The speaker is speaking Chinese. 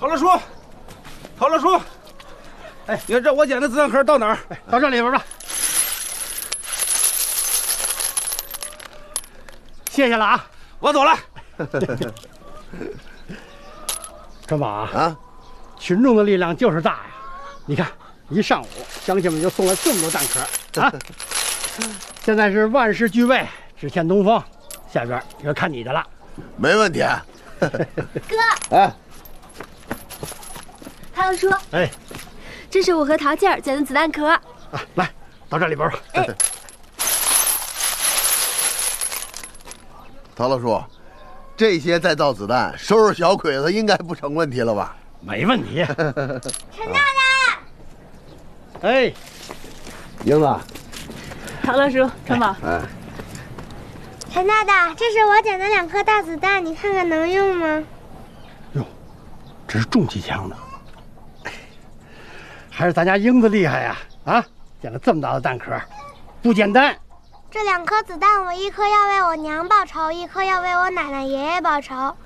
陶乐叔，陶乐叔，哎，你看这我捡的子弹壳到哪儿？ 到这里边吧。谢谢了啊， 我走了。 川宝啊，群众的力量就是大呀！你看，一上午乡亲们就送了这么多弹壳啊！现在是万事俱备，只欠东风，下边就看你的了。 没问题。 哥， 哎， 陶叔， 哎， 这是我和陶倩儿捡的子弹壳。 啊，来到这里边吧。 哎， 陶老叔，这些再造子弹，收拾小鬼子应该不成问题了吧？ 没问题。 陈大大， 哎， 英子， 陶乐叔，川宝， 哎， 陈大大，这是我捡的2颗大子弹，你看看能用吗？ 哟，这是重机枪的，还是咱家英子厉害呀！啊，捡了这么大的弹壳，不简单。 这2颗子弹，我1颗要为我娘报仇，1颗要为我奶奶爷爷报仇。